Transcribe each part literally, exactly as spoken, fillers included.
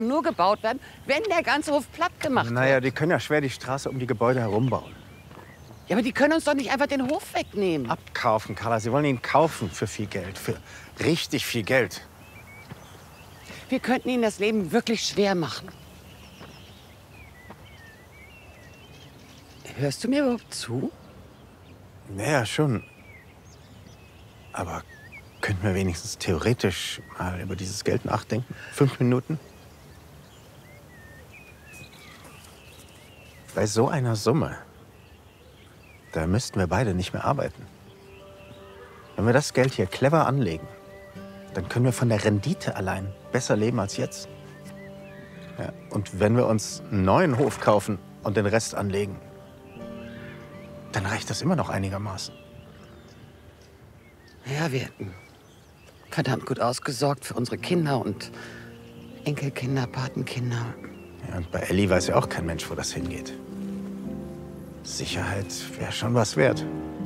nur gebaut werden, wenn der ganze Hof platt gemacht wird. Naja, die können ja schwer die Straße um die Gebäude herumbauen. Ja, aber die können uns doch nicht einfach den Hof wegnehmen. Abkaufen, Carla. Sie wollen ihn kaufen für viel Geld. Für richtig viel Geld. Wir könnten ihnen das Leben wirklich schwer machen. Hörst du mir überhaupt zu? Naja, schon. Aber könnten wir wenigstens theoretisch mal über dieses Geld nachdenken? Fünf Minuten? Bei so einer Summe, da müssten wir beide nicht mehr arbeiten. Wenn wir das Geld hier clever anlegen, dann können wir von der Rendite allein besser leben als jetzt. Ja, und wenn wir uns einen neuen Hof kaufen und den Rest anlegen, dann reicht das immer noch einigermaßen. Ja, wir hätten verdammt gut ausgesorgt für unsere Kinder und Enkelkinder, Patenkinder. Ja, und bei Ellie weiß ja auch kein Mensch, wo das hingeht. Sicherheit wäre schon was wert.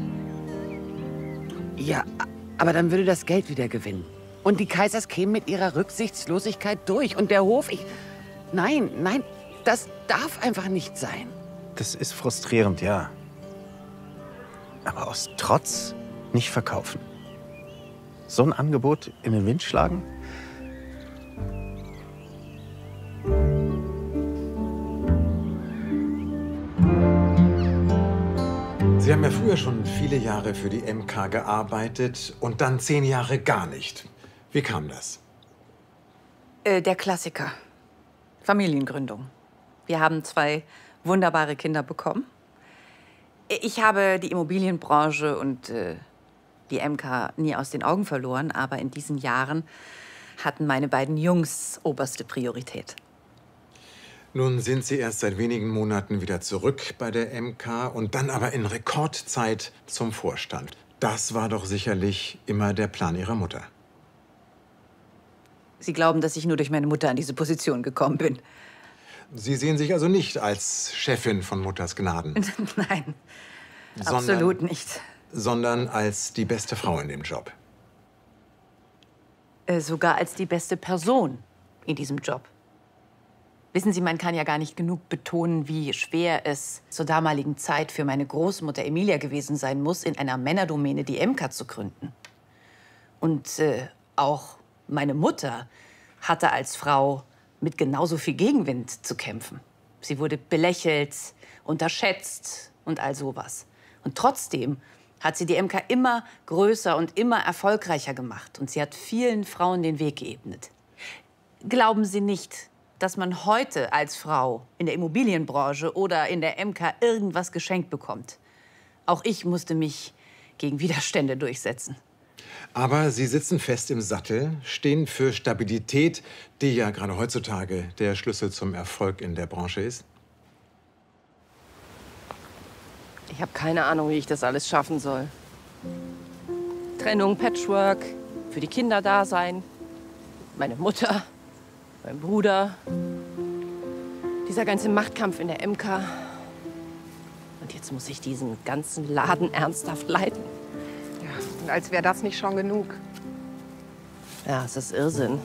Ja, aber dann würde das Geld wieder gewinnen. Und die Kaisers kämen mit ihrer Rücksichtslosigkeit durch. Und der Hof, ich... Nein, nein, das darf einfach nicht sein. Das ist frustrierend, ja. Aber aus Trotz nicht verkaufen. So ein Angebot in den Wind schlagen? Sie haben ja früher schon viele Jahre für die M K gearbeitet und dann zehn Jahre gar nicht. Wie kam das? Äh, der Klassiker. Familiengründung. Wir haben zwei wunderbare Kinder bekommen. Ich habe die Immobilienbranche und äh, die M K nie aus den Augen verloren, aber in diesen Jahren hatten meine beiden Jungs oberste Priorität. Nun sind Sie erst seit wenigen Monaten wieder zurück bei der M K und dann aber in Rekordzeit zum Vorstand. Das war doch sicherlich immer der Plan Ihrer Mutter. Sie glauben, dass ich nur durch meine Mutter an diese Position gekommen bin. Sie sehen sich also nicht als Chefin von Mutters Gnaden. Nein, sondern, absolut nicht. Sondern als die beste Frau in dem Job. Äh, sogar als die beste Person in diesem Job. Wissen Sie, man kann ja gar nicht genug betonen, wie schwer es zur damaligen Zeit für meine Großmutter Emilia gewesen sein muss, in einer Männerdomäne die M K zu gründen. Und äh, auch meine Mutter hatte als Frau mit genauso viel Gegenwind zu kämpfen. Sie wurde belächelt, unterschätzt und all sowas. Und trotzdem hat sie die M K immer größer und immer erfolgreicher gemacht. Und sie hat vielen Frauen den Weg geebnet. Glauben Sie nicht, dass man heute als Frau in der Immobilienbranche oder in der M K irgendwas geschenkt bekommt? Auch ich musste mich gegen Widerstände durchsetzen. Aber Sie sitzen fest im Sattel, stehen für Stabilität, die ja gerade heutzutage der Schlüssel zum Erfolg in der Branche ist. Ich habe keine Ahnung, wie ich das alles schaffen soll. Trennung, Patchwork, für die Kinder da sein, meine Mutter, mein Bruder, dieser ganze Machtkampf in der M K. Und jetzt muss ich diesen ganzen Laden ernsthaft leiten. Ja, und als wäre das nicht schon genug. Ja, es ist Irrsinn.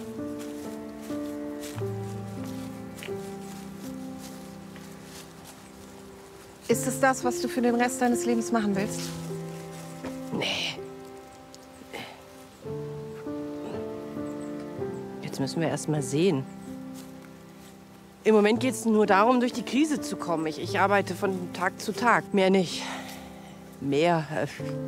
Ist es das, was du für den Rest deines Lebens machen willst? Nee. Jetzt müssen wir erst mal sehen. Im Moment geht es nur darum, durch die Krise zu kommen. Ich, ich arbeite von Tag zu Tag, mehr nicht. Mehr. Äh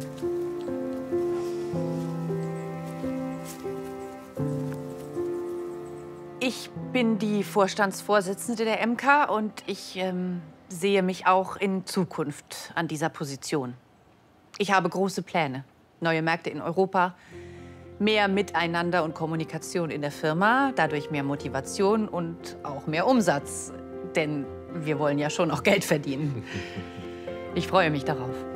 Ich bin die Vorstandsvorsitzende der M K und ich ähm, sehe mich auch in Zukunft an dieser Position. Ich habe große Pläne. Neue Märkte in Europa, mehr Miteinander und Kommunikation in der Firma, dadurch mehr Motivation und auch mehr Umsatz. Denn wir wollen ja schon auch Geld verdienen. Ich freue mich darauf.